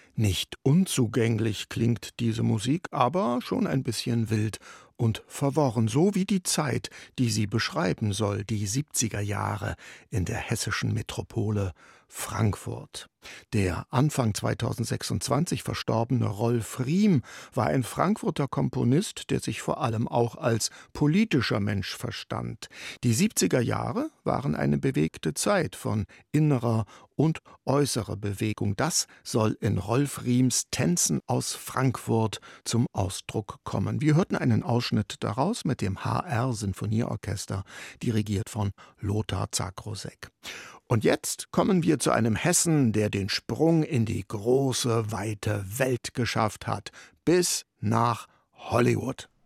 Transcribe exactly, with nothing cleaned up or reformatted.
Nicht unzugänglich klingt diese Musik, aber schon ein bisschen wild und verworren, so wie die Zeit, die sie beschreiben soll, die siebziger Jahre in der hessischen Metropole Frankfurt. Der Anfang zweitausendsechsundzwanzig verstorbene Rolf Riem war ein Frankfurter Komponist, der sich vor allem auch als politischer Mensch verstand. Die siebziger Jahre waren eine bewegte Zeit von innerer und äußerer Bewegung. Das soll in Rolf Riems Tänzen aus Frankfurt zum Ausdruck kommen. Wir hörten einen Ausschnitt daraus mit dem H R-Sinfonieorchester, dirigiert von Lothar Zakrosek. Und jetzt kommen wir zu einem Hessen, der den Sprung in die große, weite Welt geschafft hat, bis nach Hollywood.